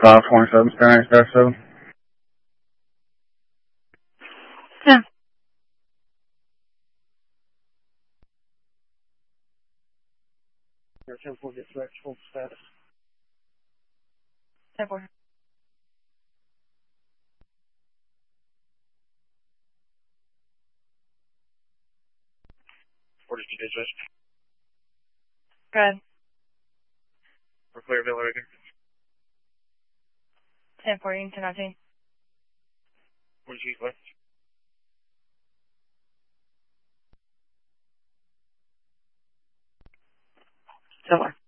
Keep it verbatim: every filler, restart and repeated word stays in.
five twenty-seven, Spanish dash seven. Yeah. ten four gets direct full status. ten four. forty-two dispatch. Go ahead. For Clearville, Oregon. ten fourteen, ten nineteen. forty-two left. So far.